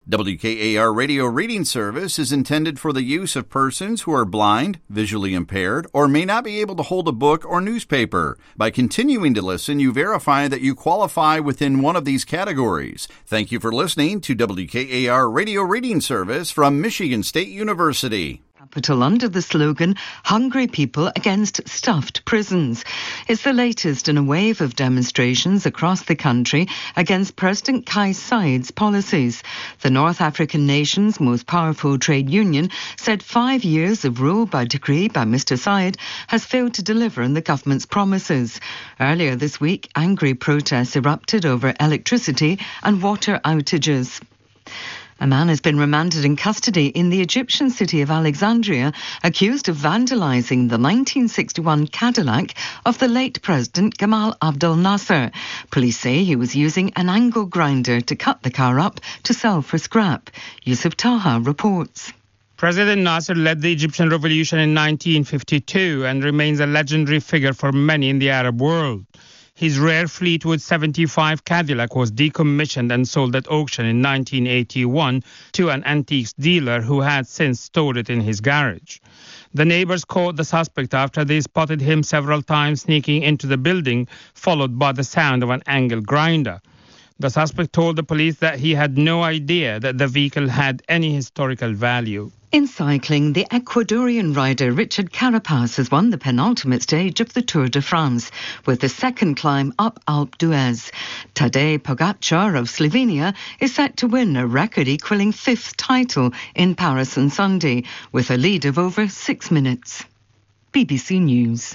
WKAR Radio Reading Service is intended for the use of persons who are blind, visually impaired, or may not be able to hold a book or newspaper. By continuing to listen, you verify that you qualify within one of these categories. Thank you for listening to WKAR Radio Reading Service from Michigan State University. Capital under the slogan, Hungry People Against Stuffed Prisons. It's the latest in a wave of demonstrations across the country against President Kais Saied's policies. The North African nation's most powerful trade union said 5 years of rule by decree by Mr. Saied has failed to deliver on the government's promises. Earlier this week, angry protests erupted over electricity and water outages. A man has been remanded in custody in the Egyptian city of Alexandria, accused of vandalising the 1961 Cadillac of the late President Gamal Abdel Nasser. Police say he was using an angle grinder to cut the car up to sell for scrap. Yusuf Taha reports. President Nasser led the Egyptian revolution in 1952 and remains a legendary figure for many in the Arab world. His rare Fleetwood 75 Cadillac was decommissioned and sold at auction in 1981 to an antiques dealer who had since stored it in his garage. The neighbors caught the suspect after they spotted him several times sneaking into the building, followed by the sound of an angle grinder. The suspect told the police that he had no idea that the vehicle had any historical value. In cycling, the Ecuadorian rider Richard Carapaz has won the penultimate stage of the Tour de France with the second climb up Alpe d'Huez. Tadej Pogačar of Slovenia is set to win a record-equalling fifth title in Paris on Sunday with a lead of over 6 minutes. BBC News.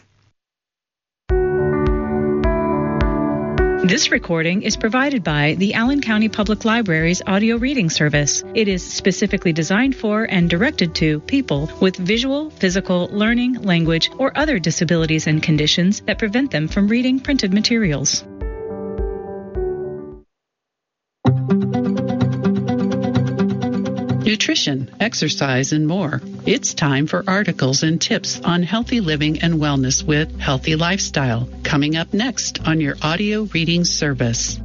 This recording is provided by the Allen County Public Library's audio reading service. It is specifically designed for and directed to people with visual, physical, learning, language, or other disabilities and conditions that prevent them from reading printed materials. Nutrition, exercise, and more. It's time for articles and tips on healthy living and wellness with Healthy Lifestyle, coming up next on your audio reading service.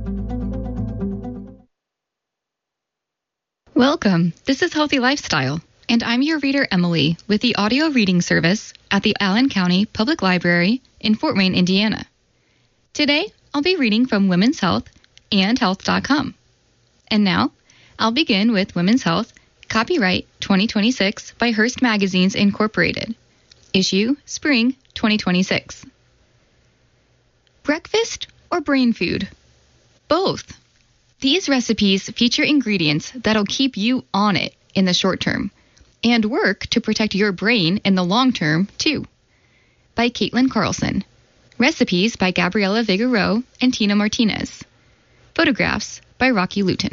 Welcome. This is Healthy Lifestyle, and I'm your reader, Emily, with the audio reading service at the Allen County Public Library in Fort Wayne, Indiana. Today, I'll be reading from Women's Health and Health.com. And now, I'll begin with Women's Health, Copyright 2026 by Hearst Magazines Incorporated. Issue Spring 2026. Breakfast or brain food? Both. These recipes feature ingredients that'll keep you on it in the short term and work to protect your brain in the long term, too. By Caitlin Carlson. Recipes by Gabriela Figueroa and Tina Martinez. Photographs by Rocky Luton.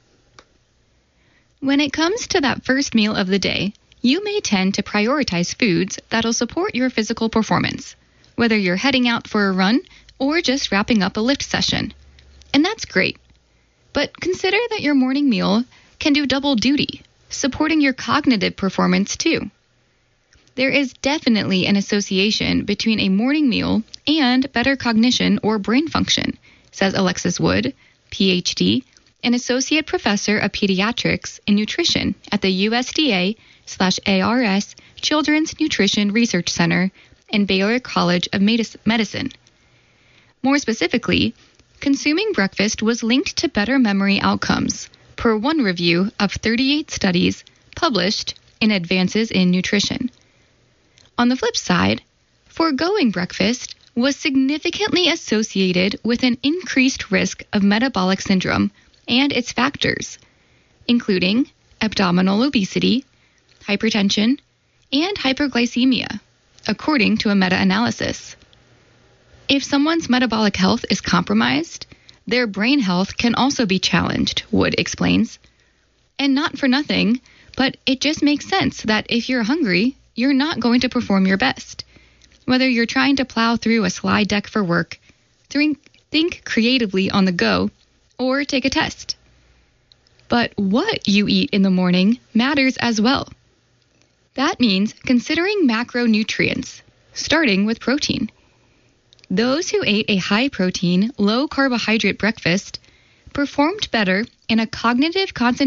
When it comes to that first meal of the day, you may tend to prioritize foods that'll support your physical performance, whether you're heading out for a run or just wrapping up a lift session. And that's great. But consider that your morning meal can do double duty, supporting your cognitive performance too. There is definitely an association between a morning meal and better cognition or brain function, says Alexis Wood, PhD, an associate professor of pediatrics and nutrition at the USDA/ARS Children's Nutrition Research Center and Baylor College of Medicine. More specifically, consuming breakfast was linked to better memory outcomes, per one review of 38 studies published in Advances in Nutrition. On the flip side, foregoing breakfast was significantly associated with an increased risk of metabolic syndrome and its factors, including abdominal obesity, hypertension, and hyperglycemia, according to a meta-analysis. If someone's metabolic health is compromised, their brain health can also be challenged, Wood explains. And not for nothing, but it just makes sense that if you're hungry, you're not going to perform your best. Whether you're trying to plow through a slide deck for work, think creatively on the go, or take a test. But what you eat in the morning matters as well. That means considering macronutrients, starting with protein. Those who ate a high-protein, low-carbohydrate breakfast performed better in a cognitive concentration